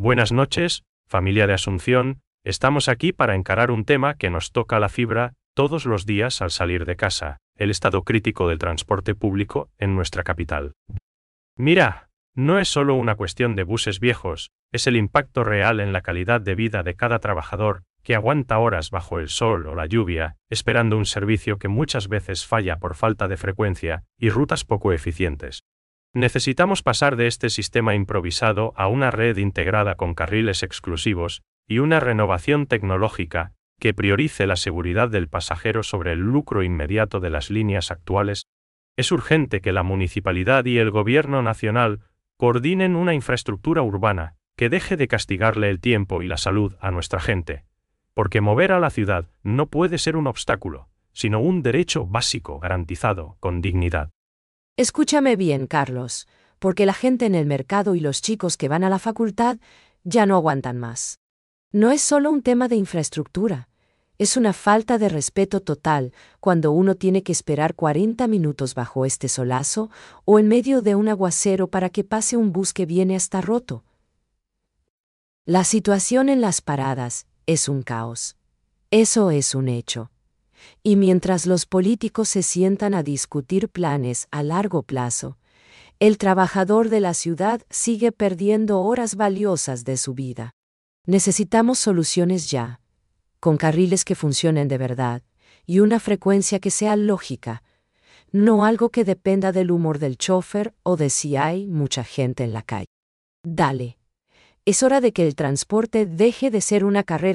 Buenas noches, familia de Asunción, estamos aquí para encarar un tema que nos toca la fibra todos los días al salir de casa, el estado crítico del transporte público en nuestra capital. Mira, no es solo una cuestión de buses viejos, es el impacto real en la calidad de vida de cada trabajador que aguanta horas bajo el sol o la lluvia, esperando un servicio que muchas veces falla por falta de frecuencia y rutas poco eficientes. Necesitamos pasar de este sistema improvisado a una red integrada con carriles exclusivos y una renovación tecnológica que priorice la seguridad del pasajero sobre el lucro inmediato de las líneas actuales. Es urgente que la municipalidad y el gobierno nacional coordinen una infraestructura urbana que deje de castigarle el tiempo y la salud a nuestra gente, porque mover a la ciudad no puede ser un obstáculo, sino un derecho básico garantizado con dignidad. Escúchame bien, Carlos, porque la gente en el mercado y los chicos que van a la facultad ya no aguantan más. No es solo un tema de infraestructura, es una falta de respeto total cuando uno tiene que esperar 40 minutos bajo este solazo o en medio de un aguacero para que pase un bus que viene hasta roto. La situación en las paradas es un caos. Eso es un hecho. Y mientras los políticos se sientan a discutir planes a largo plazo, el trabajador de la ciudad sigue perdiendo horas valiosas de su vida. Necesitamos soluciones ya, con carriles que funcionen de verdad y una frecuencia que sea lógica, no algo que dependa del humor del chofer o de si hay mucha gente en la calle. Dale. Es hora de que el transporte deje de ser una carrera